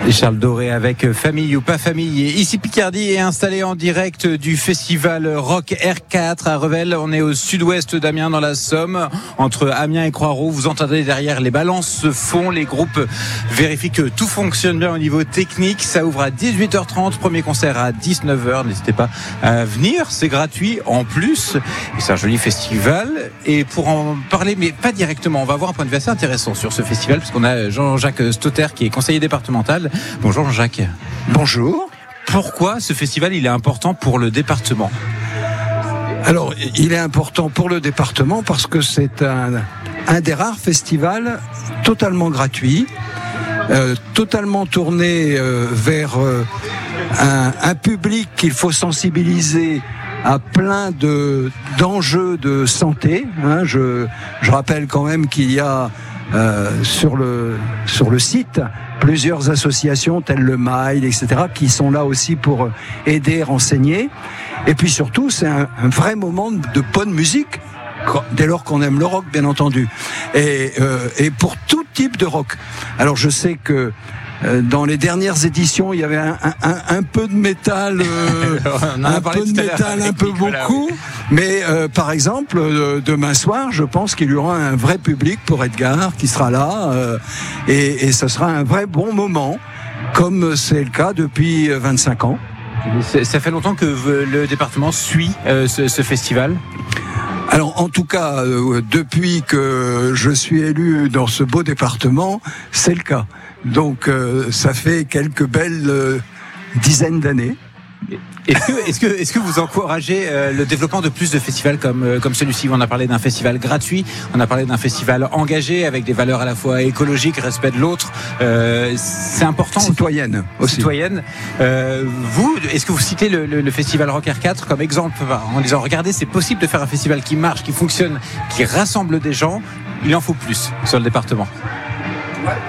Et Charles Doré avec Famille ou pas famille. Et ici Picardie est installé en direct du festival Rock R4 à Revel. On est au sud-ouest d'Amiens dans la Somme, entre Amiens et Croix-Rouge. Vous entendez derrière, les balances se font, les groupes vérifient que tout fonctionne bien au niveau technique. Ça ouvre à 18h30, premier concert à 19h. N'hésitez pas à venir, c'est gratuit en plus. Et c'est un joli festival. Et pour en parler, mais pas directement, on va avoir un point de vue assez intéressant sur ce festival, parce qu'on a Jean-Jacques Stotter qui est conseiller départemental. Bonjour Jean-Jacques. Bonjour. Pourquoi ce festival il est important pour le département ? Alors, il est important pour le département parce que c'est un des rares festivals totalement gratuit, totalement tourné vers un public qu'il faut sensibiliser à plein d'enjeux de santé. Je rappelle quand même qu'il y a sur le site plusieurs associations telles le Mail, etc., qui sont là aussi pour aider, renseigner. Et puis surtout, c'est un vrai moment de bonne musique, dès lors qu'on aime le rock, bien entendu. Et pour tout type de rock. Alors je sais que dans les dernières éditions, il y avait un peu de métal, un peu beaucoup. Mais par exemple, demain soir, je pense qu'il y aura un vrai public pour Edgar qui sera là, et ce sera un vrai bon moment, comme c'est le cas depuis 25 ans. Ça fait longtemps que le département suit ce festival ? Alors en tout cas, depuis que je suis élu dans ce beau département, c'est le cas. Donc ça fait quelques belles dizaines d'années. Est-ce que vous encouragez le développement de plus de festivals comme celui-ci ? On a parlé d'un festival gratuit, on a parlé d'un festival engagé avec des valeurs à la fois écologiques, respect de l'autre. C'est important. Citoyenne aussi. Citoyenne. Est-ce que vous citez le festival Rock R4 comme exemple en disant regardez, c'est possible de faire un festival qui marche, qui fonctionne, qui rassemble des gens. Il en faut plus sur le département.